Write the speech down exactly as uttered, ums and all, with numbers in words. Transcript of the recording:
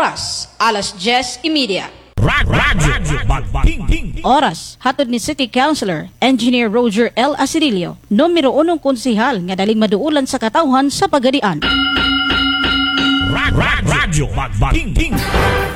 Oras, alas diyes y media. Radyo Magping. Oras, hatod ni City Councilor, Engineer Roger L. Asirilio, numero unong konsihal nga daling maduulan sa katawhan sa Pagadian. Radyo Magping.